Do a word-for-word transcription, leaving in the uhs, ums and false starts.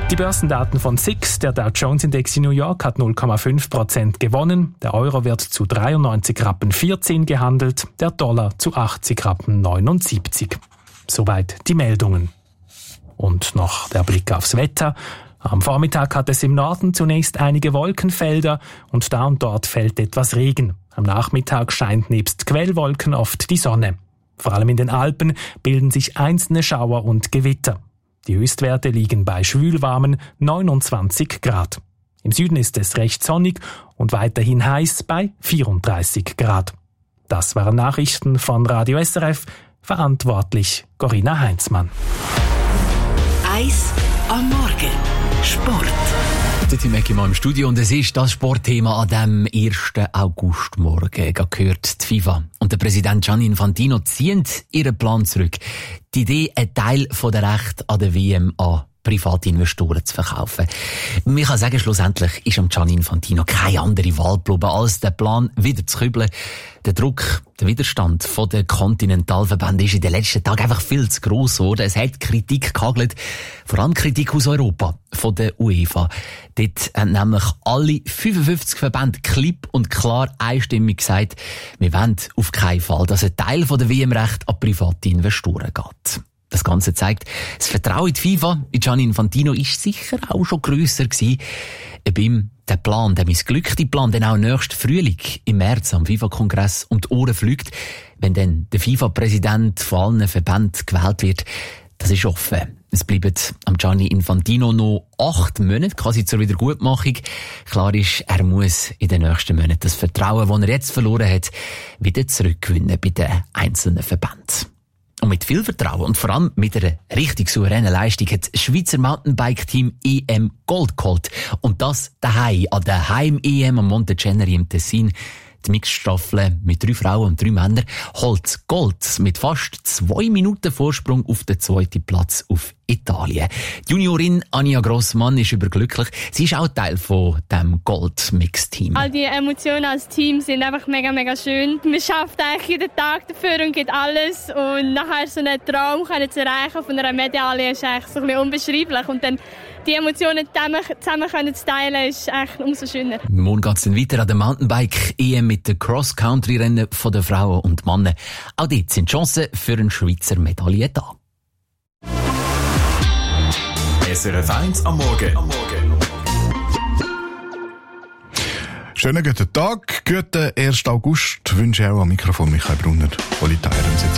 Die Börsendaten von S I X, der Dow Jones Index in New York, hat null Komma fünf Prozent gewonnen. Der Euro wird zu dreiundneunzig Rappen vierzehn gehandelt, der Dollar zu achtzig Rappen neunundsiebzig. Soweit die Meldungen. Und noch der Blick aufs Wetter. Am Vormittag hat es im Norden zunächst einige Wolkenfelder und da und dort fällt etwas Regen. Am Nachmittag scheint nebst Quellwolken oft die Sonne. Vor allem in den Alpen bilden sich einzelne Schauer und Gewitter. Die Höchstwerte liegen bei schwülwarmen neunundzwanzig Grad. Im Süden ist es recht sonnig und weiterhin heiß bei vierunddreißig Grad. Das waren Nachrichten von Radio S R F, verantwortlich Corinna Heinzmann. Eis am Morgen. Sport. Jetzt sind wir mal im Studio und es ist das Sportthema an diesem ersten Augustmorgen. Gehört die FIFA und der Präsident Gianni Infantino ziehen ihren Plan zurück. Die Idee, einen Teil der Rechte an der W M an Privatinvestoren zu verkaufen. Man kann sagen, schlussendlich ist am Gianni Infantino keine andere Wahl geblieben, als den Plan wieder zu kübeln. Der Druck, der Widerstand von den Kontinentalverbänden ist in den letzten Tagen einfach viel zu gross geworden. Es hat Kritik gehagelt, vor allem Kritik aus Europa, von der UEFA. Dort haben nämlich alle fünfundfünfzig Verbände klipp und klar einstimmig gesagt, wir wollen auf keinen Fall, dass ein Teil der W M-Rechte an private Investoren geht. Das Ganze zeigt, das Vertrauen in die FIFA, in Gianni Infantino, ist sicher auch schon grösser gewesen. Ob ihm der Plan, der missglückte Plan, dann auch nächsten Frühling im März am FIFA-Kongress um die Ohren fliegt, wenn dann der FIFA-Präsident von allen Verbänden gewählt wird, das ist offen. Es bleiben am Gianni Infantino noch acht Monate, quasi zur Wiedergutmachung. Klar ist, er muss in den nächsten Monaten das Vertrauen, das er jetzt verloren hat, wieder zurückgewinnen bei den einzelnen Verbänden. Und mit viel Vertrauen und vor allem mit einer richtig souveränen Leistung hat das Schweizer Mountainbike-Team E M Gold geholt. Und das daheim an der Heim-E M am Monte Ceneri im Tessin. Die Mixstaffel mit drei Frauen und drei Männern holt Gold mit fast zwei Minuten Vorsprung auf den zweiten Platz auf Italien. Die Juniorin Anja Grossmann ist überglücklich. Sie ist auch Teil von dem Gold-Mix-Team. All die Emotionen als Team sind einfach mega, mega schön. Man schafft eigentlich jeden Tag dafür und gibt alles. Und nachher so einen Traum zu erreichen von einer Medaille ist eigentlich so ein bisschen unbeschreiblich. Und dann die Emotionen zusammen zu teilen, ist echt umso schöner. Morgen geht es dann weiter an der Mountainbike-E M mit den Cross-Country-Rennen der Frauen und Männer. Auch dort sind Chancen für eine Schweizer Medaille da. S R F eins am Morgen. Am Morgen. Schönen guten Tag, guten ersten August wünsche ich auch am Mikrofon Michael Brunner, Politeier.